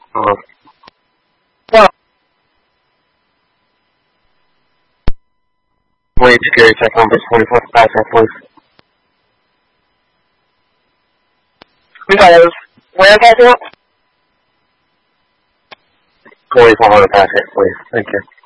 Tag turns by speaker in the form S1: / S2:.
S1: Well, Wade Security Check on base 24 pass that, please. We got those. Where is that at? 2400 pass it, please. Thank you.